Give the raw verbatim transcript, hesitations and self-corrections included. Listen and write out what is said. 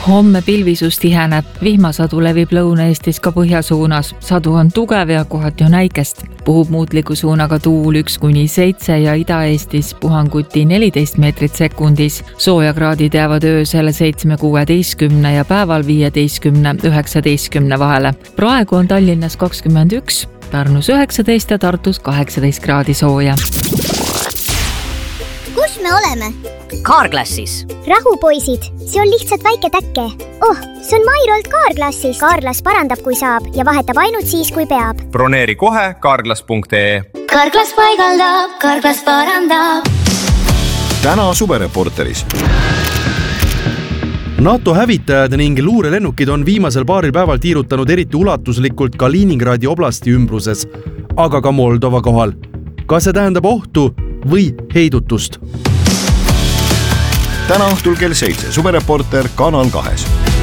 Homme pilvisus tiheneb, vihmasadu levib Lõuna-Eestis ka põhjasuunas. Sadu on tugev ja kohati on äikest. Puhub muutliku suunaga tuul üks kuni seitse ja Ida-Eestis puhanguti neliteist meetrit sekundis. Soojakraadid jäävad öösel seitsme kuueteistkümne ja päeval viieteistkümne üheksateistkümne vahele. Praegu on Tallinnas kakskümmend üks, Pärnus üheksateist ja Tartus kaheksateist kraadi sooja. Kus me oleme? Carglassis. Rahu, poisid, see on lihtsalt väike täkke. Oh, see on Mairolt Carglassis. Carglass parandab, kui saab ja vahetab ainult siis, kui peab. Broneeri kohe carglass punkt ee. Carglass paigaldab, Carglass parandab. Täna suvereporteris. NATO hävitajad ning luurelennukid on viimasel paaril päeval tiirutanud eriti ulatuslikult Kaliningradi oblasti ümbruses, aga ka Moldova kohal. Kas see tähendab ohtu või heidutust? Täna õhtul kell seitse Suvereporter Kanal kahes.